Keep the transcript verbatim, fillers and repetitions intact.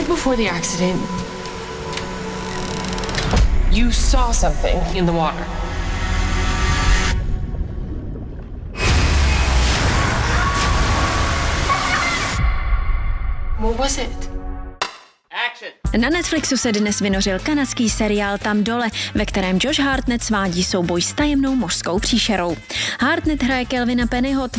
Right before the accident, you saw something in the water. What was it? Na Netflixu se dnes vynořil kanadský seriál Tam dole, ve kterém Josh Hartnett svádí souboj s tajemnou mořskou příšerou. Hartnett hraje Kelvina Pennyho,